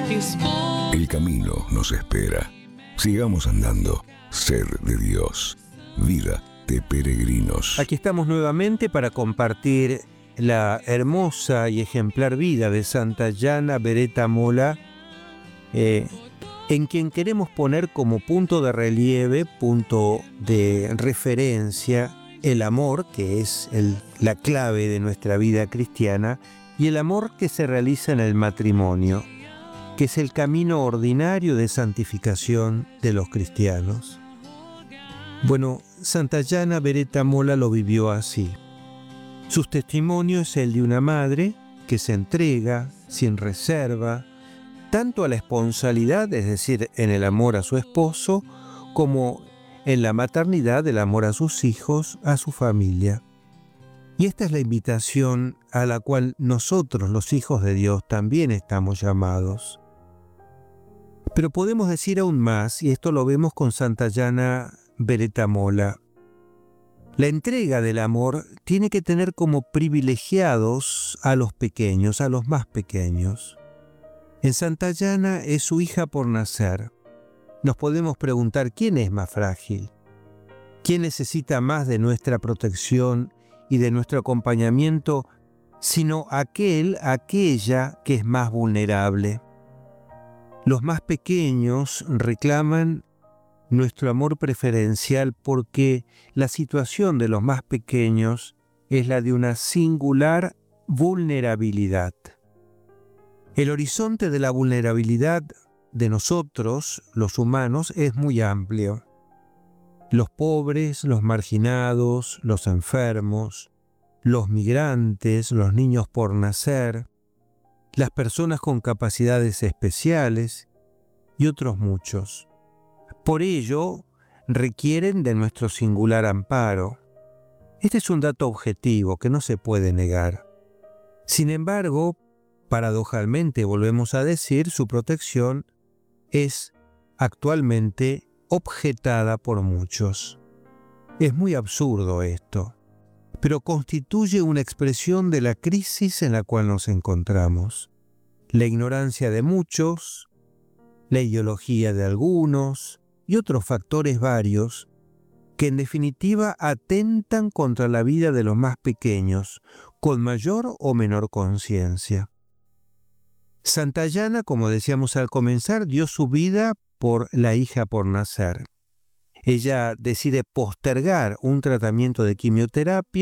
El camino nos espera. Sigamos andando. Ser de Dios. Vida de peregrinos. Aquí estamos nuevamente para compartir la hermosa y ejemplar vida de Santayana Beretta Molla, en quien queremos poner como punto de relieve, punto de referencia, el amor, que es la clave de nuestra vida cristiana, y el amor que se realiza en el matrimonio, que es el camino ordinario de santificación de los cristianos. Bueno, Santayana Beretta Molla lo vivió así. Su testimonio es el de una madre que se entrega sin reserva, tanto a la esponsalidad, es decir, en el amor a su esposo, como en la maternidad, el amor a sus hijos, a su familia. Y esta es la invitación a la cual nosotros, los hijos de Dios, también estamos llamados. Pero podemos decir aún más, y esto lo vemos con Santayana Beretta Molla. La entrega del amor tiene que tener como privilegiados a los pequeños, a los más pequeños. En Santayana es su hija por nacer. Nos podemos preguntar quién es más frágil, quién necesita más de nuestra protección y de nuestro acompañamiento, sino aquella que es más vulnerable. Los más pequeños reclaman nuestro amor preferencial porque la situación de los más pequeños es la de una singular vulnerabilidad. El horizonte de la vulnerabilidad de nosotros, los humanos, es muy amplio. Los pobres, los marginados, los enfermos, los migrantes, los niños por nacer, las personas con capacidades especiales y otros muchos. Por ello, requieren de nuestro singular amparo. Este es un dato objetivo que no se puede negar. Sin embargo, paradojalmente, volvemos a decir, su protección es actualmente objetada por muchos. Es muy absurdo esto, pero constituye una expresión de la crisis en la cual nos encontramos. La ignorancia de muchos, la ideología de algunos y otros factores varios que en definitiva atentan contra la vida de los más pequeños, con mayor o menor conciencia. Santayana, como decíamos al comenzar, dio su vida por la hija por nacer. Ella decide postergar un tratamiento de quimioterapia